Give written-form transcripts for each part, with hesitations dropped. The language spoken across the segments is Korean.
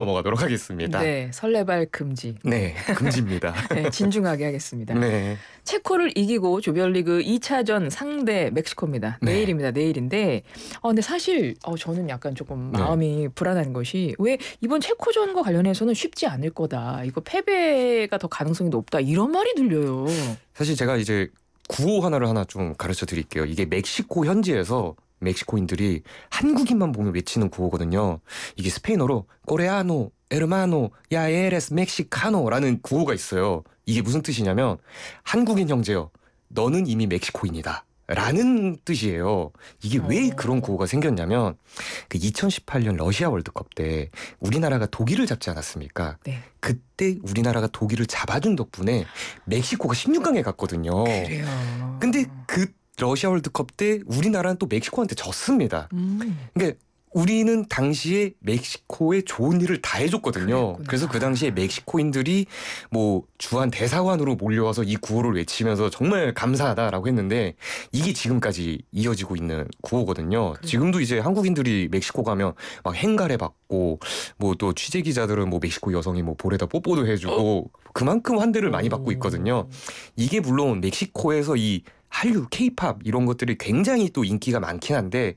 넘어가도록 하겠습니다. 네, 설레발 금지. 네, 금지입니다. 네, 진중하게 하겠습니다. 네. 체코를 이기고 조별리그 2차전 상대 멕시코입니다. 네. 내일입니다. 내일인데 근데 사실 저는 약간 조금 마음이 불안한 것이 왜 이번 체코전과 관련해서는 쉽지 않을 거다. 이거 패배가 더 가능성이 높다. 이런 말이 들려요. 사실 제가 이제 구호 하나를 하나 좀 가르쳐 드릴게요. 이게 멕시코 현지에서 멕시코인들이 한국인만 보면 외치는 구호거든요. 이게 스페인어로 코레아노, 에르마노, 야 에레스 멕시카노라는 구호가 있어요. 이게 무슨 뜻이냐면 한국인 형제여, 너는 이미 멕시코인이다. 라는 뜻이에요. 이게 왜 그런 구호가 생겼냐면 그 2018년 러시아 월드컵 때 우리나라가 독일을 잡지 않았습니까? 네. 그때 우리나라가 독일을 잡아준 덕분에 멕시코가 16강에 갔거든요. 그래요. 근데 그 러시아 월드컵 때 우리나라는 또 멕시코한테 졌습니다. 그러니까 우리는 당시에 멕시코에 좋은 일을 다 해줬거든요. 그랬구나. 그래서 그 당시에 멕시코인들이 뭐 주한 대사관으로 몰려와서 이 구호를 외치면서 정말 감사하다라고 했는데 이게 지금까지 이어지고 있는 구호거든요. 그래요. 지금도 이제 한국인들이 멕시코 가면 막 행가래 받고 뭐 또 취재 기자들은 뭐 멕시코 여성이 뭐 볼에다 뽀뽀도 해주고 그만큼 환대를 많이 받고 있거든요. 이게 물론 멕시코에서 이 한류, 케이팝 이런 것들이 굉장히 또 인기가 많긴 한데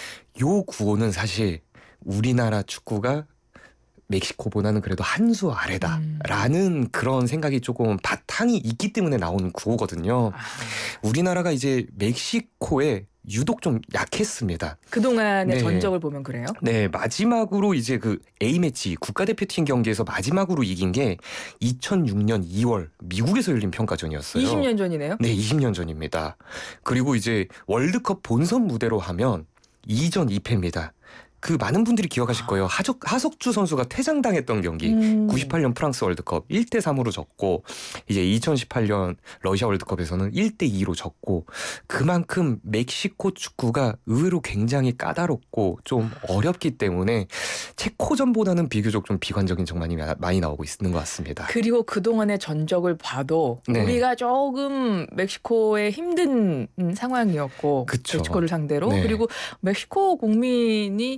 요 구호는 사실 우리나라 축구가 멕시코보다는 그래도 한 수 아래다라는 그런 생각이 조금 바탕이 있기 때문에 나오는 구호거든요. 우리나라가 이제 멕시코에 유독 좀 약했습니다. 그동안의 네. 전적을 보면 그래요? 네, 마지막으로 이제 그 A매치 국가대표팀 경기에서 마지막으로 이긴 게 2006년 2월 미국에서 열린 평가전이었어요. 20년 전이네요? 네, 20년 전입니다. 그리고 이제 월드컵 본선 무대로 하면 2전 2패입니다. 그 많은 분들이 기억하실 거예요. 하석주 선수가 퇴장당했던 경기. 98년 프랑스 월드컵 1대3으로 졌고 이제 2018년 러시아 월드컵에서는 1대2로 졌고 그만큼 멕시코 축구가 의외로 굉장히 까다롭고 좀 어렵기 때문에 체코전보다는 비교적 좀 비관적인 전망이 많이 나오고 있는 것 같습니다. 그리고 그동안의 전적을 봐도 네. 우리가 조금 멕시코에 힘든 상황이었고 그쵸. 멕시코를 상대로 네. 그리고 멕시코 국민이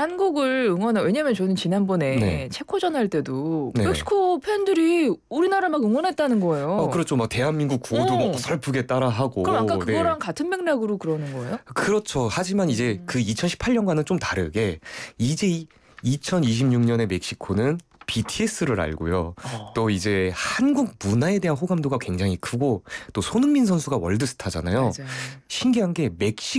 한국을 응원하 왜냐면 저는 지난번에 네. 체코전 할 때도 네. 멕시코 팬들이 우리나라 막 응원했다는 거예요. 그렇죠. 막 대한민국 구호도 막 어설프게 따라하고. 그럼 아까 그거랑 네. 같은 맥락으로 그러는 거예요? 그렇죠. 하지만 이제 그 2018년과는 좀 다르게 이제 2026년의 멕시코는 BTS를 알고요. 또 이제 한국 문화에 대한 호감도가 굉장히 크고 또 손흥민 선수가 월드스타잖아요. 맞아요. 신기한 게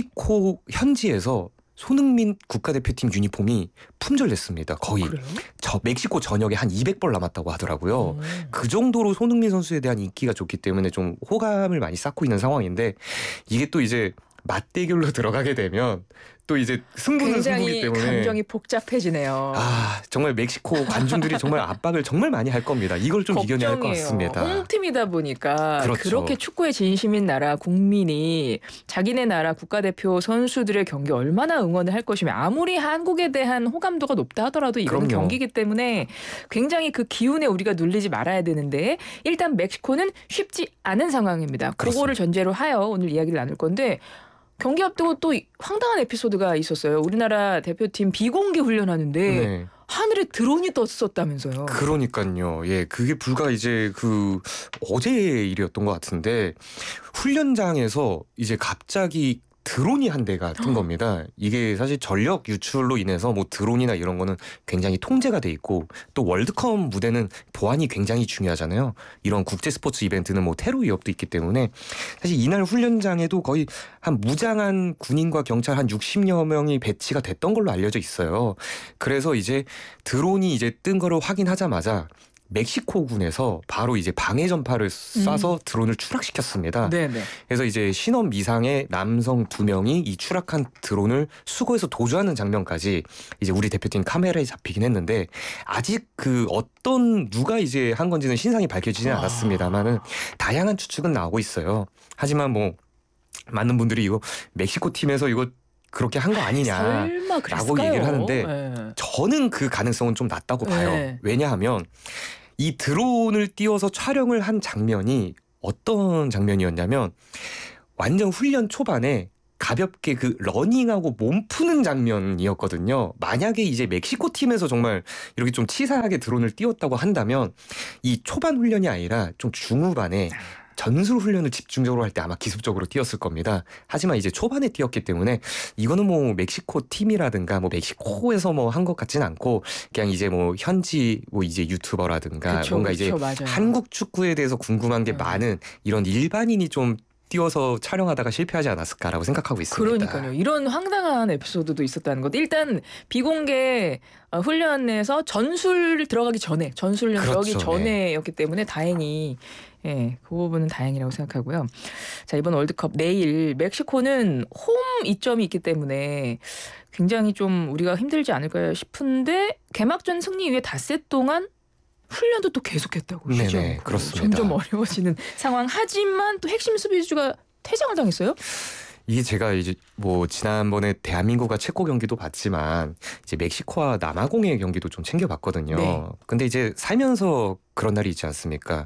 멕시코 현지에서 손흥민 국가대표팀 유니폼이 품절됐습니다. 거의. 그래요? 멕시코 전역에 한 200벌 남았다고 하더라고요. 그 정도로 손흥민 선수에 대한 인기가 좋기 때문에 좀 호감을 많이 쌓고 있는 상황인데 이게 또 이제 맞대결로 들어가게 되면 또 이제 승부는 승부기 굉장히 때문에 감정이 복잡해지네요. 정말 멕시코 관중들이 정말 압박을 정말 많이 할 겁니다. 이걸 좀 이겨내야 할 것 걱정이에요. 같습니다. 홈팀이다 보니까 그렇죠. 그렇게 축구에 진심인 나라 국민이 자기네 나라 국가대표 선수들의 경기 얼마나 응원을 할 것이며 아무리 한국에 대한 호감도가 높다 하더라도 이거는 그럼요. 경기이기 때문에 굉장히 그 기운에 우리가 눌리지 말아야 되는데 일단 멕시코는 쉽지 않은 상황입니다. 그거를 전제로 하여 오늘 이야기를 나눌 건데 경기 앞두고 또 황당한 에피소드가 있었어요. 우리나라 대표팀 비공개 훈련하는데 네. 하늘에 드론이 떴었다면서요. 그러니까요. 예, 그게 불과 이제 어제 일이었던 것 같은데 훈련장에서 이제 갑자기 드론이 한 대가 뜬 겁니다. 이게 사실 전력 유출로 인해서 뭐 드론이나 이런 거는 굉장히 통제가 돼 있고 또 월드컵 무대는 보안이 굉장히 중요하잖아요. 이런 국제 스포츠 이벤트는 뭐 테러 위협도 있기 때문에 사실 이날 훈련장에도 거의 한 무장한 군인과 경찰 한 60여 명이 배치가 됐던 걸로 알려져 있어요. 그래서 이제 드론이 이제 뜬 거를 확인하자마자 멕시코군에서 바로 이제 방해 전파를 쏴서 드론을 추락시켰습니다. 네네. 그래서 이제 신원 미상의 남성 2명이 이 추락한 드론을 수거해서 도주하는 장면까지 이제 우리 대표팀 카메라에 잡히긴 했는데 아직 누가 이제 한 건지는 신상이 밝혀지지는 않았습니다만은 다양한 추측은 나오고 있어요. 하지만 뭐 많은 분들이 이거 멕시코 팀에서 이거 그렇게 한 거 아니냐라고 얘기를 하는데 네. 저는 그 가능성은 좀 낮다고 봐요. 네. 왜냐하면 이 드론을 띄워서 촬영을 한 장면이 어떤 장면이었냐면 완전 훈련 초반에 가볍게 그 러닝하고 몸 푸는 장면이었거든요. 만약에 이제 멕시코 팀에서 정말 이렇게 좀 치사하게 드론을 띄웠다고 한다면 이 초반 훈련이 아니라 좀 중후반에 전술 훈련을 집중적으로 할 때 아마 기습적으로 뛰었을 겁니다. 하지만 이제 초반에 뛰었기 때문에 이거는 뭐 멕시코 팀이라든가 뭐 멕시코에서 뭐 한 것 같진 않고 그냥 이제 뭐 현지 뭐 이제 유튜버라든가 그쵸, 뭔가 그쵸, 이제 맞아요. 한국 축구에 대해서 궁금한 게 많은 이런 일반인이 좀 뛰어서 촬영하다가 실패하지 않았을까라고 생각하고 있습니다. 그러니까요. 이런 황당한 에피소드도 있었다는 것. 일단 비공개 훈련에서 전술 들어가기 전에 전술 훈련 들어가기 그렇죠. 전에였기 때문에 다행히 그 부분은 다행이라고 생각하고요. 자, 이번 월드컵 내일 멕시코는 홈 이점이 있기 때문에 굉장히 좀 우리가 힘들지 않을까 싶은데 개막전 승리 이후에 닷새 동안 훈련도 또 계속했다고. 네네, 쉬지 않고. 그렇습니다. 점점 어려워지는 상황. 하지만 또 핵심 수비수가 퇴장을 당했어요? 이게 제가 이제 뭐 지난번에 대한민국과 체코 경기도 봤지만 이제 멕시코와 남아공의 경기도 좀 챙겨봤거든요. 네. 근데 이제 살면서 그런 날이 있지 않습니까?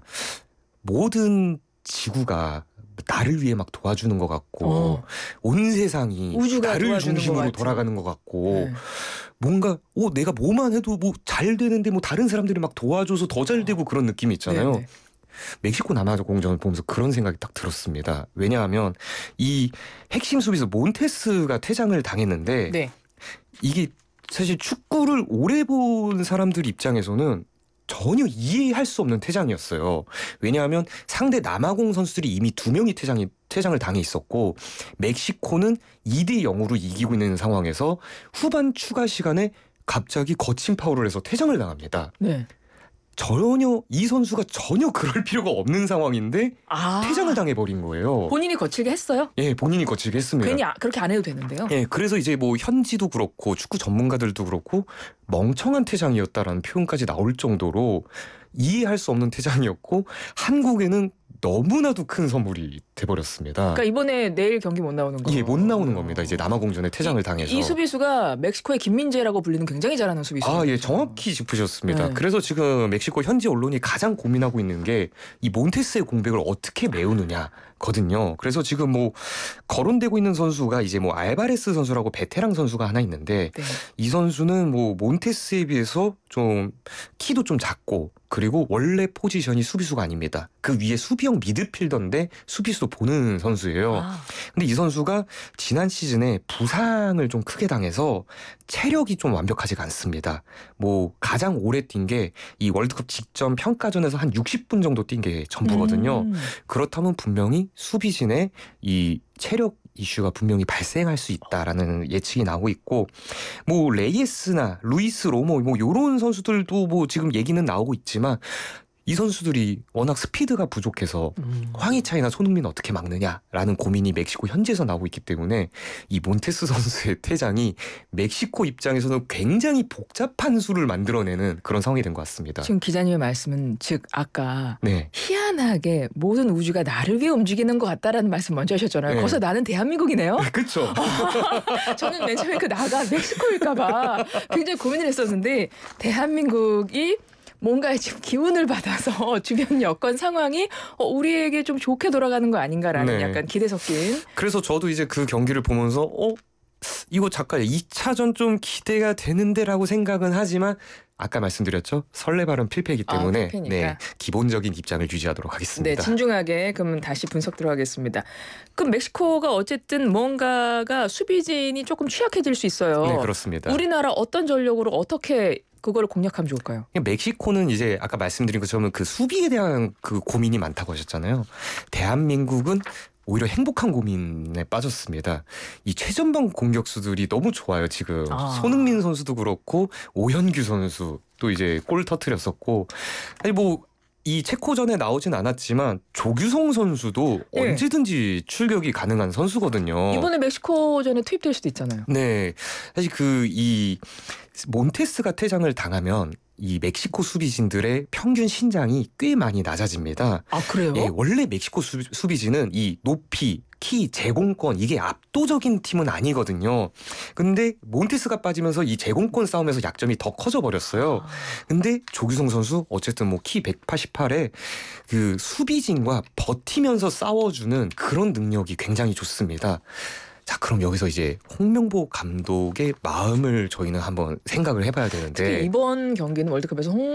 모든 지구가 나를 위해 막 도와주는 것 같고 온 세상이 우주가 나를 도와주는 것 중심으로 같은. 돌아가는 것 같고 네. 뭔가 내가 뭐만 해도 뭐 잘 되는데 뭐 다른 사람들이 막 도와줘서 더 잘 되고 그런 느낌이 있잖아요. 네네. 멕시코 남아공전을 보면서 그런 생각이 딱 들었습니다. 왜냐하면 이 핵심 수비수 몬테스가 퇴장을 당했는데 네. 이게 사실 축구를 오래 본 사람들 입장에서는 전혀 이해할 수 없는 퇴장이었어요. 왜냐하면 상대 남아공 선수들이 이미 2명이 퇴장을 당해 있었고 멕시코는 2대 0으로 이기고 있는 상황에서 후반 추가 시간에 갑자기 거친 파울을 해서 퇴장을 당합니다. 네. 이 선수가 전혀 그럴 필요가 없는 상황인데 퇴장을 당해버린 거예요. 본인이 거칠게 했어요? 예, 본인이 거치게 했습니다. 괜히 그렇게 안 해도 되는데요. 예, 그래서 이제 뭐 현지도 그렇고 축구 전문가들도 그렇고 멍청한 퇴장이었다라는 표현까지 나올 정도로 이해할 수 없는 퇴장이었고 한국에는 너무나도 큰 선물이 돼버렸습니다. 그러니까 이번에 내일 경기 못 나오는 거. 예, 못 나오는 겁니다. 이제 남아공전에 퇴장을 당해서. 이 수비수가 멕시코의 김민재라고 불리는 굉장히 잘하는 수비수. 예, 정확히 짚으셨습니다. 네. 그래서 지금 멕시코 현지 언론이 가장 고민하고 있는 게 이 몬테스의 공백을 어떻게 메우느냐거든요. 그래서 지금 뭐 거론되고 있는 선수가 이제 뭐 알바레스 선수라고 베테랑 선수가 하나 있는데 네. 이 선수는 뭐 몬테스에 비해서 좀 키도 좀 작고 그리고 원래 포지션이 수비수가 아닙니다. 그 위에 수비형 미드필더인데 수비수도 보는 선수예요. 근데 이 선수가 지난 시즌에 부상을 좀 크게 당해서 체력이 좀 완벽하지가 않습니다. 뭐 가장 오래 뛴 게 이 월드컵 직전 평가전에서 한 60분 정도 뛴 게 전부거든요. 그렇다면 분명히 수비진에 이 체력 이슈가 분명히 발생할 수 있다라는 예측이 나오고 있고 뭐 레이에스나 루이스 로모 뭐 요런 선수들도 뭐 지금 얘기는 나오고 있지만 이 선수들이 워낙 스피드가 부족해서 황희차이나 손흥민 어떻게 막느냐라는 고민이 멕시코 현지에서 나오고 있기 때문에 이 몬테스 선수의 퇴장이 멕시코 입장에서는 굉장히 복잡한 수를 만들어내는 그런 상황이 된 것 같습니다. 지금 기자님의 말씀은 즉 아까 네. 희한하게 모든 우주가 나를 위해 움직이는 것 같다라는 말씀 먼저 하셨잖아요. 네. 거기서 나는 대한민국이네요. 그렇죠. 저는 맨 처음에 그 나가 멕시코일까봐 굉장히 고민을 했었는데 대한민국이 뭔가 지금 기운을 받아서 주변 여건 상황이 우리에게 좀 좋게 돌아가는 거 아닌가라는 네. 약간 기대 섞인. 그래서 저도 이제 그 경기를 보면서 이거 잠깐 2차전 좀 기대가 되는데라고 생각은 하지만 아까 말씀드렸죠. 설레발은 필패이기 때문에 필패니까. 네, 기본적인 입장을 유지하도록 하겠습니다. 네, 진중하게 그럼 다시 분석 들어가겠습니다. 그럼 멕시코가 어쨌든 뭔가가 수비진이 조금 취약해질 수 있어요. 네, 그렇습니다. 우리나라 어떤 전력으로 어떻게 그거를 공략하면 좋을까요? 멕시코는 이제 아까 말씀드린 것처럼 그 수비에 대한 그 고민이 많다고 하셨잖아요. 대한민국은 오히려 행복한 고민에 빠졌습니다. 이 최전방 공격수들이 너무 좋아요, 지금. 손흥민 선수도 그렇고 오현규 선수 또 이제 골 터뜨렸었고 아니 뭐 이 체코전에 나오진 않았지만 조규성 선수도 네. 언제든지 출격이 가능한 선수거든요. 이번에 멕시코전에 투입될 수도 있잖아요. 네. 사실 이 몬테스가 퇴장을 당하면 이 멕시코 수비진들의 평균 신장이 꽤 많이 낮아집니다. 아, 그래요? 예, 원래 멕시코 수비진은 이 높이, 키, 제공권 이게 압도적인 팀은 아니거든요. 근데 몬테스가 빠지면서 이 제공권 싸움에서 약점이 더 커져 버렸어요. 근데 조규성 선수 어쨌든 뭐 키 188에 그 수비진과 버티면서 싸워주는 그런 능력이 굉장히 좋습니다. 자, 그럼 여기서 이제 홍명보 감독의 마음을 저희는 한번 생각을 해봐야 특히 되는데 이번 경기는 월드컵에서